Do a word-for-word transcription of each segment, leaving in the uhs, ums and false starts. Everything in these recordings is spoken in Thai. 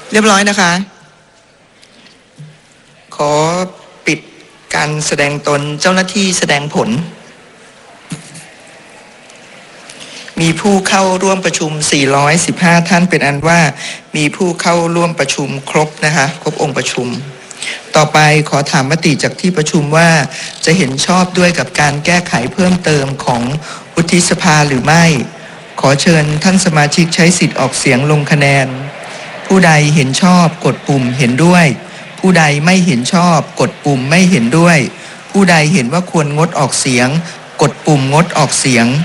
เรียบร้อยนะคะขอปิดการแสดงตนเจ้าหน้าที่แสดงผลมีผู้เข้าร่วมประชุมสี่ร้อยสิบห้าท่านเป็นอันว่ามีผู้เข้าร่วมประชุมครบนะคะครบองค์ประชุมต่อไปขอถามมติจากที่ประชุมว่าจะเห็นชอบด้วยกับการแก้ไขเพิ่มเติมของวุฒิสภาหรือไม่ขอเชิญท่านสมาชิกใช้สิทธิ์ออกเสียงลงคะแนนผู้ใดเห็นชอบกดปุ่มเห็นด้วยผู้ใดไม่เห็นชอบกดปุ่มไม่เห็นด้วยผู้ใดเห็นว่าควรงดออกเสียงกดปุ่มงดออกเสียง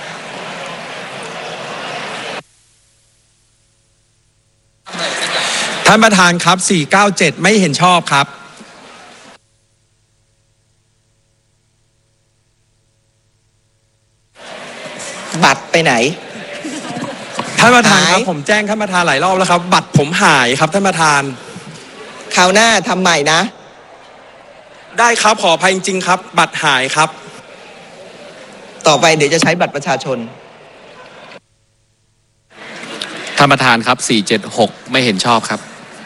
ท่านประธานครับสี่เก้าเจ็ดไม่เห็นชอบครับบัตรไปไหนท่านประธานครับผมแจ้งท่านประธานหลายรอบแล้วครับบัตรผมหายครับท่านประธานคราวหน้าทำใหม่นะได้ครับขออภัยจริงๆครับบัตรหายครับต่อไปเดี๋ยวจะใช้บัตรประชาชนท่านประธานครับสี่เจ็ดหกไม่เห็นชอบครับ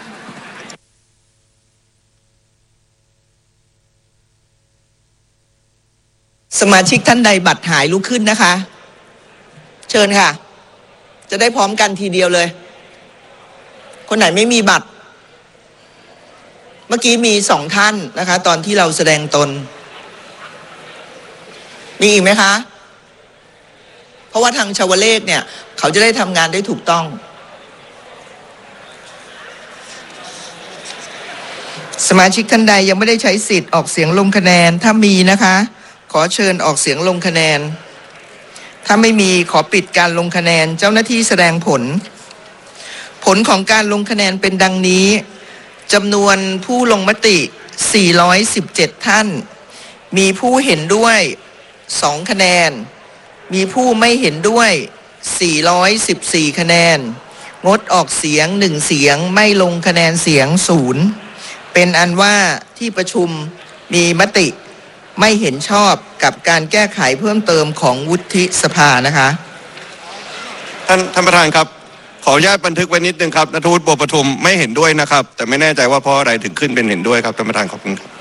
สมาชิกท่านใดบัตรหายลุกขึ้นนะคะเชิญค่ะจะได้พร้อมกันทีเดียวเลยคนไหนไม่มีบัตรเมื่อกี้มีสองท่านนะคะตอนที่เราแสดงตนมีอีกไหมคะเพราะว่าทางชาวเลขเนี่ยเขาจะได้ทำงานได้ถูกต้องสมาชิกท่านใดยังไม่ได้ใช้สิทธิ์ออกเสียงลงคะแนนถ้ามีนะคะขอเชิญออกเสียงลงคะแนนถ้าไม่มีขอปิดการลงคะแนนเจ้าหน้าที่แสดงผลผลของการลงคะแนนเป็นดังนี้จำนวนผู้ลงมติสี่ร้อยสิบเจ็ดท่านมีผู้เห็นด้วยสองคะแนนมีผู้ไม่เห็นด้วยสี่ร้อยสิบสี่คะแนนงดออกเสียงหนึ่งเสียงไม่ลงคะแนนเสียงศูนย์เป็นอันว่าที่ประชุมมีมติไม่เห็นชอบกับการแก้ไขเพิ่มเติมของวุฒิสภานะคะท่านท่านประธานครับขออนุญาตบันทึกไว้นิดนึงครับณัฐวุฒิ บัวประทุมไม่เห็นด้วยนะครับแต่ไม่แน่ใจว่าเพราะอะไรถึงขึ้นเป็นเห็นด้วยครับท่านประธานขอบคุณครับ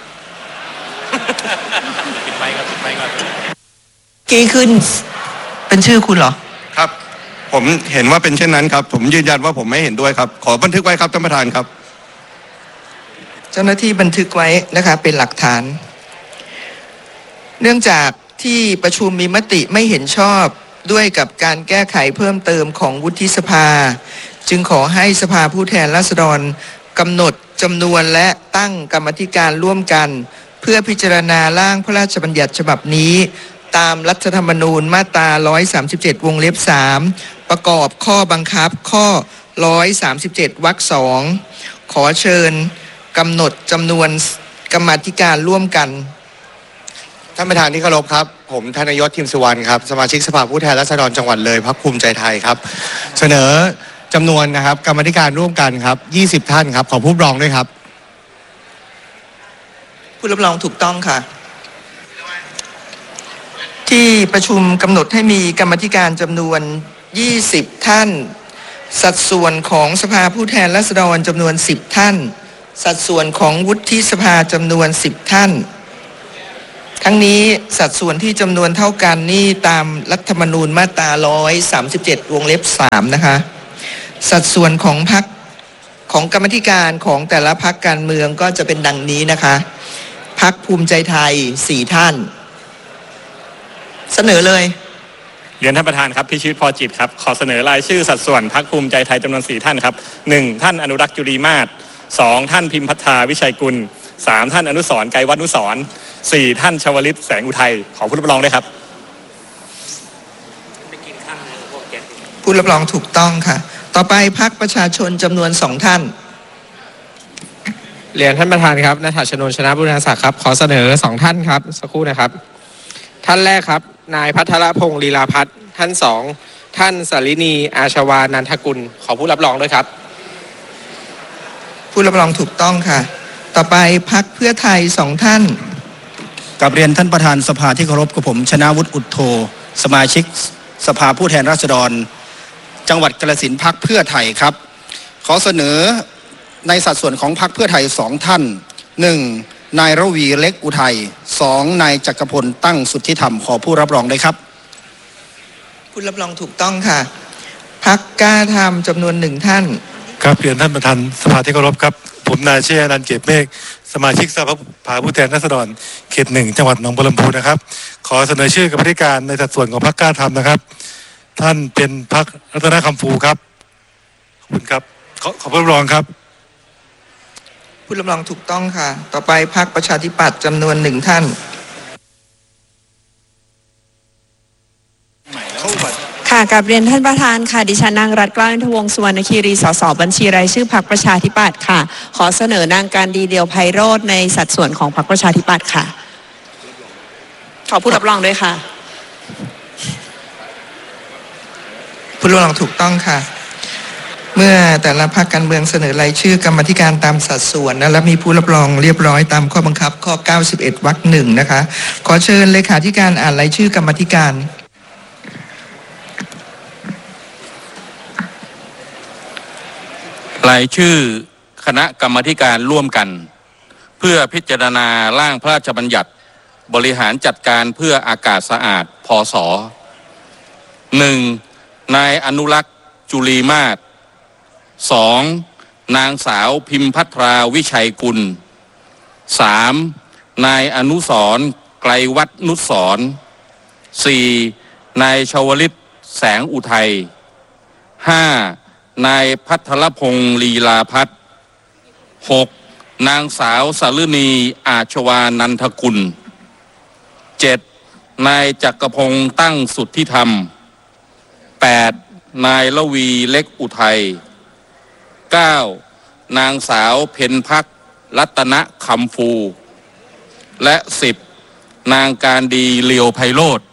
ปิดไมค์ก่อนปิดไมค์ก่อนกี้ขึ้นเป็นชื่อคุณเหรอครับผมเห็นว่าเป็นเช่นนั้นครับผมยืนยันว่าผมไม่เห็นด้วยครับขอบันทึกไว้ครับท่านประธานครับเจ้าหน้าที่บันทึกไว้นะคะเป็นหลักฐานเนื่องจากที่ประชุมมีมติไม่เห็นชอบด้วยกับการแก้ไขเพิ่มเติมของวุฒิสภาจึงขอให้สภาผู้แทนราษฎรกำหนดจำนวนและตั้งกรรมธิการร่วมกันเพื่อพิจารณาร่างพระราชบัญญัติฉบับนี้ตามรัฐธรรมนูญมาตราหนึ่งร้อยสามสิบเจ็ดวงเล็บสามประกอบข้อบังคับข้อหนึ่งร้อยสามสิบเจ็ดวรรคสองขอเชิญกำหนดจำนวนกรรมาธิการร่วมกันท่านประธานที่เคารพครับผมธนยศ ทิมสุวรรณครับสมาชิกสภาผู้แทนราษฎรจังหวัดเลยพรรคภูมิใจไทยครับเสนอจำนวนนะครับกรรมาธิการร่วมกันครับยี่สิบท่านครับขอผู้รับรองด้วยครับผู้รับรองถูกต้องค่ะที่ประชุมกำหนดให้มีกรรมาธิการจำนวนยี่สิบท่านสัดส่วนของสภาผู้แทนราษฎรจำนวนสิบท่านสัดส่วนของวุฒิสภาจำนวนสิบท่านทั้งนี้สัดส่วนที่จำนวนเท่ากันนี่ตามรัฐธรรมนูญมาตราหนึ่งร้อยสามสิบเจ็ดวงเล็บสามนะคะสัดส่วนของพรรคของกรรมธิการของแต่ละพรรคการเมืองก็จะเป็นดังนี้นะคะพรรคภูมิใจไทยสี่ท่านเสนอเลยเรียนท่านประธานครับพิชิตพอจิตครับขอเสนอรายชื่อสัดส่วนพรรคภูมิใจไทยจำนวนสี่ท่านครับหนึ่งท่านอนุรักษ์จุลีมาศสองท่านพิมพัฒนาวิชัยกุลสามท่านอนุสรณ์ไกรวัฒนุสรณ์สี่ท่านชวลิตแสงอุทัยขอผู้รับรองด้วยครับผู้รับรองถูกต้องค่ะต่อไปพรรคประชาชนจำนวนสองท่านเรียนท่านประธานครับณัฐชนนท์ ชนะบุญศักดิ์ครับขอเสนอสองท่านครับสักครู่นะครับท่านแรกครับนายพัทรพงศ์ลีลาพัฒน์ท่านสองท่านสลินีอาชวานันทกุลขอผู้รับรองด้วยครับผู้รับรองถูกต้องค่ะต่อไปพรรคเพื่อไทยสองท่านกับเรียนท่านประธานสภาที่เคารพกับผมชนะวุฒิอุทโธสมาชิกสภาผู้แทนราษฎรจังหวัดกาฬสินธุ์พรรคเพื่อไทยครับขอเสนอในสัดส่วนของพรรคเพื่อไทยสองท่านหนึ่งนายระวีเล็กอุทัยสองนายจักรพลตั้งสุทธิธรรมขอผู้รับรองได้ครับผู้รับรองถูกต้องค่ะพรรคกล้าทำจำนวนหนึ่งท่านครับเรียนท่านประธานสภาที่เคารพครับผมนายเชษฐ์อนันต์เกตเมฆสมาชิกสภาผู้แทนราษฎรเขตหนึ่งจังหวัดหนองบัวลำพูนะครับขอเสนอชื่อกรรมาธิการในสัดส่วนของพรรคกล้าทำนะครับท่านเป็นพรรครัตนคำฟูครับขอบคุณครับขอขอผู้รับรองครับผู้รับรองถูกต้องค่ะต่อไปพรรคประชาธิปัตย์จำนวนหนึ่งท่านค่ะกับเรียนท่านประธานค่ะดิฉันนางรัตน์กล้าอินทวงศ์สุวรรณคีรีสสบัญชีรายชื่อพรรคประชาธิปัตย์ค่ะขอเสนอนางการดีเดียวไพโรจน์ในสัดส่วนของพรรคประชาธิปัตย์ค่ะขอผู้รับรองด้วยค่ะผู้รับรองถูกต้องค่ะเมื่อแต่ละพรรคการเมืองเสนอรายชื่อกรรมาธิการตามสัดส่วนนะและมีผู้รับรองเรียบร้อยตามข้อบังคับข้อเก้าสิบเอ็ดวรรคหนึ่งนะคะขอเชิญเลขาธิการอ่านรายชื่อกรรมาธิการรายชื่อคณะกรรมาธิการร่วมกันเพื่อพิจารณาร่างพระราชบัญญัติบริหารจัดการเพื่ออากาศสะอาดพ.ศ. หนึ่งนายอนุรักษ์จุลีมาศสองนางสาวพิมพัทราวิชัยกุลสามนายอนุสรณ์ไกรวัฒนุสรณ์สี่นายชวลิตแสงอุทัยห้านายพัทรพงศ์ลีลาพัฒน์หกนางสาวสฤณีอาชวานันทกุลเจ็ดนายจักรพงศ์ตั้งสุทธิธรรมแปดนายละวีเล็กอุทัยเก้านางสาวเพ็ญพักรัตนคำฟูและสิบนางการดีเลียวไพโรจน์